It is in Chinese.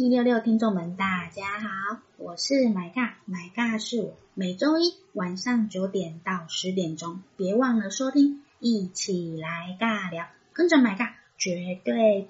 EP66听众们大家好，我是买尬是我，每周一晚上9点到10点钟，别忘了收听，一起来尬聊，跟着买尬绝对